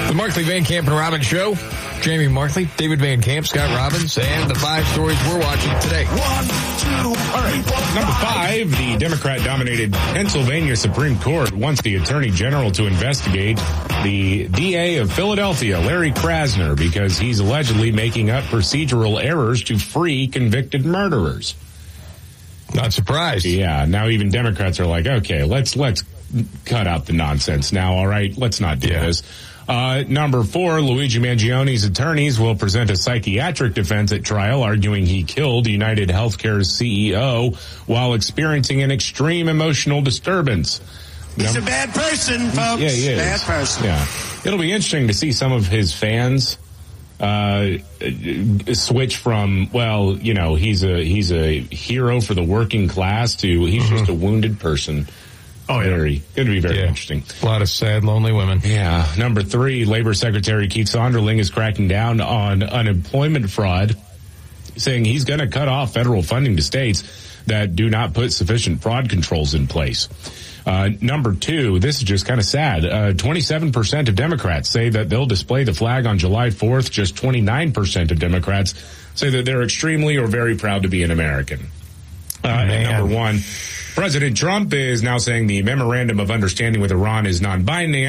The Markley, Van Camp, and Robbins Show. Jamie Markley, David Van Camp, Scott Robbins, and the 5 stories we're watching today. 1, 2, all right. Number 5, the Democrat-dominated Pennsylvania Supreme Court wants the Attorney General to investigate the DA of Philadelphia, Larry Krasner, because he's allegedly making up procedural errors to free convicted murderers. Not surprised. Yeah, now even Democrats are like, okay, let's cut out the nonsense now, all right? Let's not do this. Number 4, Luigi Mangione's attorneys will present a psychiatric defense at trial, arguing he killed United Healthcare's CEO while experiencing an extreme emotional disturbance. He's a bad person, folks. Yeah, he is. Bad person. Yeah. It'll be interesting to see some of his fans switch from, well, you know, he's a hero for the working class to he's just a wounded person. Oh, yeah. Going to be very interesting. A lot of sad, lonely women. Yeah. Number 3, Labor Secretary Keith Sonderling is cracking down on unemployment fraud, saying he's going to cut off federal funding to states that do not put sufficient fraud controls in place. Number 2, this is just kind of sad. 27% of Democrats say that they'll display the flag on July 4th. Just 29% of Democrats say that they're extremely or very proud to be an American. And number 1, President Trump is now saying the memorandum of understanding with Iran is non-binding,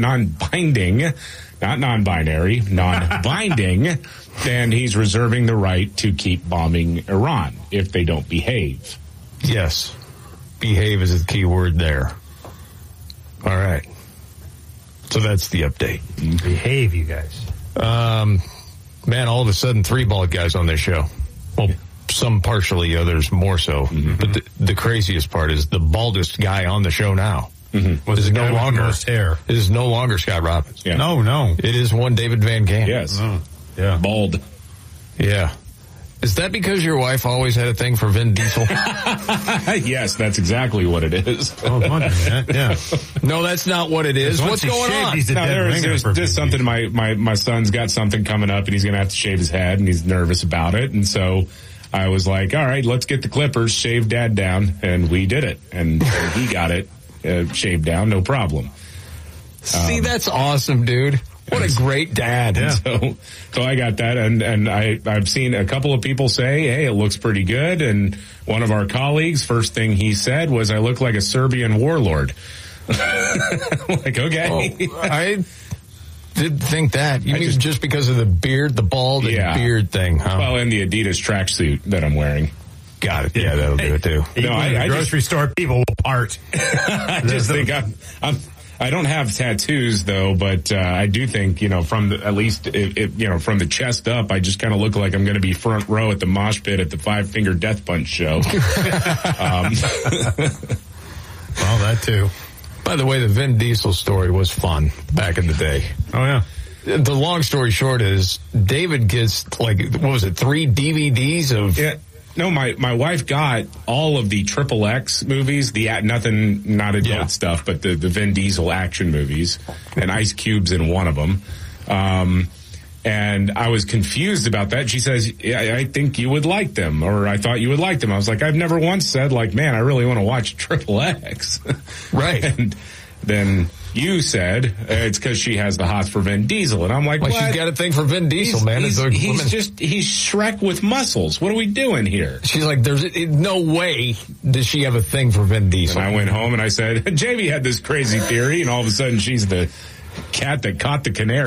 and he's reserving the right to keep bombing Iran if they don't behave. Yes. Behave is the key word there. All right. So that's the update. Behave, you guys. Man, all of a sudden, 3 bald guys on this show. Well, some partially, others more so. Mm-hmm. But the craziest part is the baldest guy on the show now. Mm-hmm. This is no longer hair. It is no longer Scott Robbins. Yeah. No. It is one David Van Camp. Yes. Oh, yeah. Bald. Yeah. Is that because your wife always had a thing for Vin Diesel? Yes, that's exactly what it is. Oh, yeah. No, that's not what it is. What's going on? There's just something. My son's got something coming up, and he's going to have to shave his head, and he's nervous about it. And so I was like, all right, let's get the clippers, shave Dad down, and we did it, and he got it shaved down, no problem. See, that's awesome, dude. What a great dad. Yeah. So I got that, and I've seen a couple of people say, hey, it looks pretty good, and one of our colleagues, first thing he said was, I look like a Serbian warlord. Like, okay. Oh, I did think that. You mean just because of the beard, the bald and beard thing, huh? Well, and the Adidas tracksuit that I'm wearing. Got it. Yeah, that'll do it, too. No, I grocery store people will part. I just think I don't have tattoos though, but I do think, from from the chest up, I just kind of look like I'm going to be front row at the mosh pit at the 5 Finger Death Punch show. Well, that too. By the way, the Vin Diesel story was fun back in the day. Oh yeah. The long story short is David gets 3 DVDs of. Yeah. No, my wife got all of the XXX movies, not adult stuff, but the Vin Diesel action movies, and Ice Cube's in one of them. And I was confused about that. She says, I think you would like them, or I thought you would like them. I was like, I've never once said, man, I really want to watch XXX. Right. And then you said it's because she has the hots for Vin Diesel, and I'm like, what? She's got a thing for Vin Diesel, man. He's Shrek with muscles. What are we doing here? She's like, there's no way does she have a thing for Vin Diesel. And I went home and I said, Jamie had this crazy theory, and all of a sudden she's the cat that caught the canary.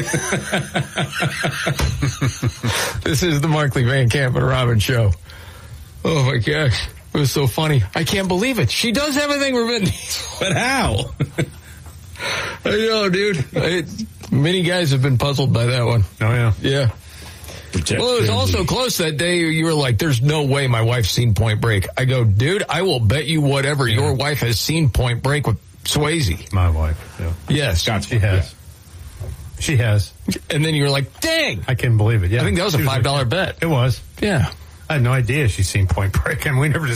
This is the Markley, Van Camp, and Robbins show. Oh my gosh, it was so funny. I can't believe it. She does have a thing for Vin Diesel. But how? I know, dude. Many guys have been puzzled by that one. Oh, yeah. Yeah. Well, it was also close that day. You were like, there's no way my wife's seen Point Break. I go, dude, I will bet you whatever your wife has seen Point Break with Swayze. My wife, yeah. Yes. She has. She has. And then you were like, dang. I can't believe it, yeah. I think that was a $5 bet. It was. Yeah. I had no idea she's seen Point Break. I mean, we never